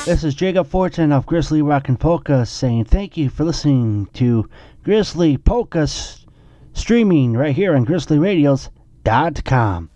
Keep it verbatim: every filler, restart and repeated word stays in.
This is Jacob Fortune of Grizzly Rock and Polka saying thank you for listening to Grizzly Polka s- streaming right here on grizzly radios dot com.